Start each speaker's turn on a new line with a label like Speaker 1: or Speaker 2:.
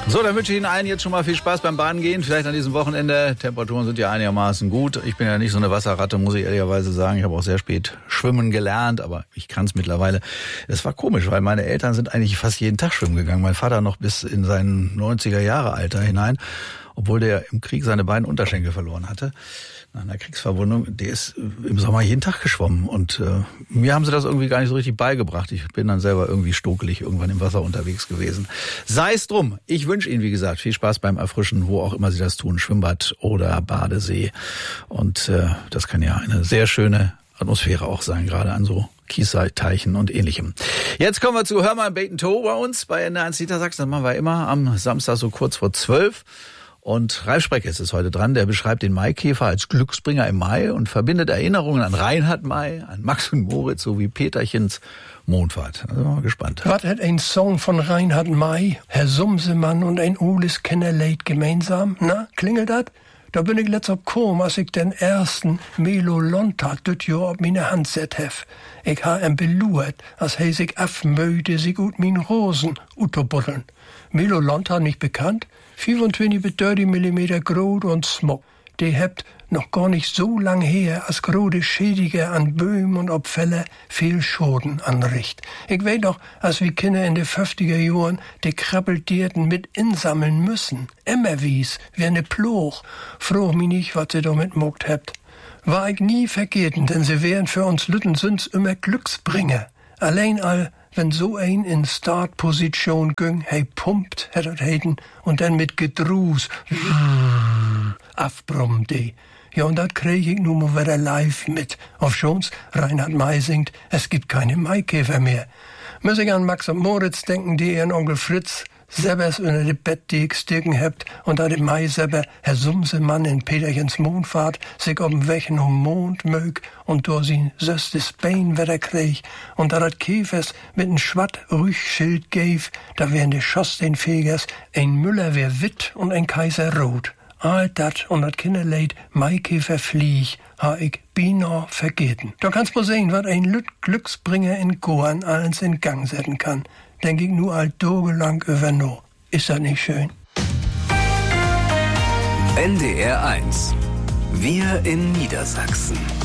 Speaker 1: So, dann wünsche ich Ihnen allen jetzt schon mal viel Spaß beim Bahngehen. Vielleicht an diesem Wochenende. Temperaturen sind ja einigermaßen gut. Ich bin ja nicht so eine Wasserratte, muss ich ehrlicherweise sagen. Ich habe auch sehr spät schwimmen gelernt, aber ich kann es mittlerweile. Es war komisch, weil meine Eltern sind eigentlich fast jeden Tag schwimmen gegangen. Mein Vater noch bis in sein 90er-Jahre-Alter hinein, obwohl der im Krieg seine beiden Unterschenkel verloren hatte. Nach einer Kriegsverwundung, der ist im Sommer jeden Tag geschwommen und mir haben sie das irgendwie gar nicht so richtig beigebracht. Ich bin dann selber irgendwie stokelig irgendwann im Wasser unterwegs gewesen. Sei es drum. Ich wünsche Ihnen, wie gesagt, viel Spaß beim Erfrischen, wo auch immer Sie das tun, Schwimmbad oder Badesee. Und das kann ja eine sehr schöne Atmosphäre auch sein, gerade an so Kiesteichen und Ähnlichem. Jetzt kommen wir zu Hör mal Bacon Toe bei uns bei NDR1 Niedersachsen. Das machen wir immer am Samstag so kurz vor 12. Und Ralf Spreckes ist heute dran, der beschreibt den Maikäfer als Glücksbringer im Mai und verbindet Erinnerungen an Reinhard May, an Max und Moritz sowie Peterchens Mondfahrt. Also mal gespannt.
Speaker 2: Was hat ein Song von Reinhard May, Herr Sumsemann und ein Oles Kennerleid gemeinsam? Na, klingelt das? Da bin ich letzt ob kom, als ich den ersten Melo Lonta düt Jahr ob meine Hand set hef. Ich ha en beluert, als he sich afmöde sich ut min Rosen utobuddeln. Melo Lonta nicht bekannt? 25 bis 30 Millimeter Grot und Smog. Die hebt noch gar nicht so lang her, als grode Schädige an Böhmen und Obfälle viel Schoden anricht. Ich weet doch, als wir Kinder in de 50er Jahren die Krabbeldierten mit insammeln müssen. Emmerwies, wie eine Ploch. Froh mich nicht, was sie damit mogt hebt. War ich nie vergeten, denn sie wären für uns Lüttensünds immer Glücksbringer. Allein wenn so ein in Startposition ging, hey pumpt, hättet heiten, und dann mit Gedruß, afbrummt die. Ja, und dat krieg ich nun mal wieder live mit. Auf schon's, Reinhard May singt, es gibt keine Maikäfer mehr. Muss ich an Max und Moritz denken, die ihren Onkel Fritz selbers unter dem Bett die Sticken hebt und an dem Mai selber Herr Sumsemann in Peterchens Mondfahrt sich ob'n Wechen Mond mög und durch sie söstes Bein wieder krieg und da dat Käfers mit n Schwatt Rüchschild gäf, da wären de Schoss den Fegers, ein Müller wär witt und ein Kaiser rot. All dat und dat Kinderleid Maikäfer flieg, ha ich bina vergeten. Da kannst du sehen, wat ein Glücksbringer in Goan allens in Gang setzen kann. Denk ich nur alt dogelang über no. Ist das nicht schön?
Speaker 3: NDR 1. Wir in Niedersachsen.